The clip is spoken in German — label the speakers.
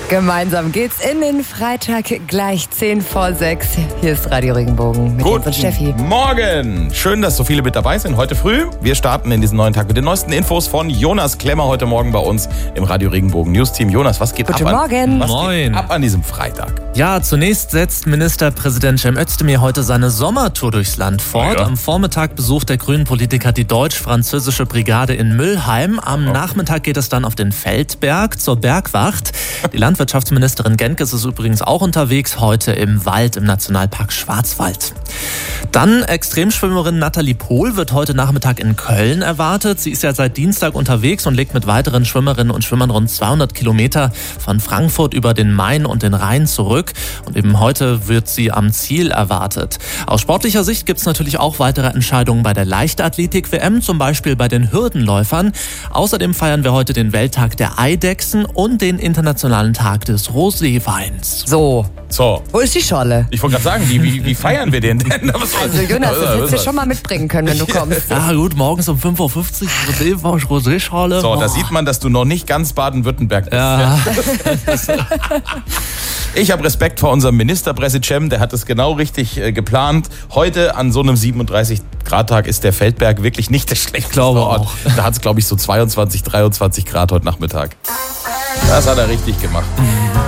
Speaker 1: Gemeinsam geht's in den Freitag, gleich 5:10. Hier ist Radio Regenbogen mit Jens und Steffi.
Speaker 2: Morgen! Schön, dass so viele mit dabei sind heute früh. Wir starten in diesen neuen Tag mit den neuesten Infos von Jonas Klemmer heute Morgen bei uns im Radio Regenbogen News Team. Jonas, was geht
Speaker 1: Guten Morgen.
Speaker 2: Geht ab an diesem Freitag?
Speaker 3: Ja, zunächst setzt Ministerpräsident Cem Özdemir heute seine Sommertour durchs Land fort.
Speaker 2: Ja.
Speaker 3: Am Vormittag besucht der Grünen-Politiker die deutsch-französische Brigade in Mülheim. Am Nachmittag geht es dann auf den Feldberg zur Bergwacht. Die Landwirtschaftsministerin Genkes ist übrigens auch unterwegs, heute im Wald im Nationalpark Schwarzwald. Dann Extremschwimmerin Nathalie Pohl wird heute Nachmittag in Köln erwartet. Sie ist ja seit Dienstag unterwegs und legt mit weiteren Schwimmerinnen und Schwimmern rund 200 Kilometer von Frankfurt über den Main und den Rhein zurück. Und eben heute wird sie am Ziel erwartet. Aus sportlicher Sicht gibt es natürlich auch weitere Entscheidungen bei der Leichtathletik-WM, zum Beispiel bei den Hürdenläufern. Außerdem feiern wir heute den Welttag der Eidechsen und den Internationalen Tag des Roséweins.
Speaker 1: So, wo ist die Scholle?
Speaker 2: Ich wollte gerade sagen, wie feiern wir den denn?
Speaker 1: Also Jonas, das hättest du schon mal mitbringen können, wenn du kommst.
Speaker 3: Ja gut, morgens um 5:50 Uhr Rosé-Schale.
Speaker 2: So, da sieht man, dass du noch nicht ganz Baden-Württemberg bist.
Speaker 3: Ja.
Speaker 2: Ich habe Respekt vor unserem Ministerpräsident, der hat es genau richtig geplant. Heute an so einem 37-Grad-Tag ist der Feldberg wirklich nicht der schlechteste
Speaker 3: glaube
Speaker 2: Ort.
Speaker 3: auch.
Speaker 2: Da hat es, glaube ich, so 22, 23 Grad heute Nachmittag. Das hat er richtig gemacht.